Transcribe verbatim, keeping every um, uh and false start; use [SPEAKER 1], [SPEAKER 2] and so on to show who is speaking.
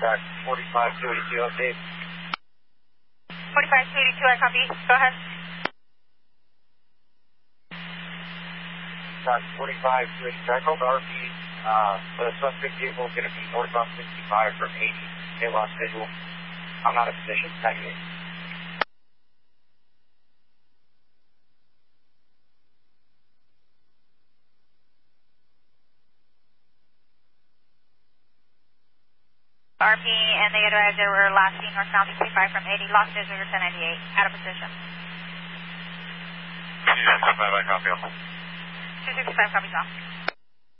[SPEAKER 1] Track forty-five two eighty-two, update.
[SPEAKER 2] forty-five two eighty-two, I copy. Go ahead.
[SPEAKER 1] Track forty-five two eighty-two, I called R P. Uh, the suspect vehicle is going to be northbound sixty-five from eighty. They lost visual. I'm not in position. Thank you.
[SPEAKER 2] R P and the advisor were last seen northbound sixty-five from eighty. Lost visual, ten ninety-eight. Out of position.
[SPEAKER 1] two sixty-five, I copy.
[SPEAKER 2] two sixty-five, copies off.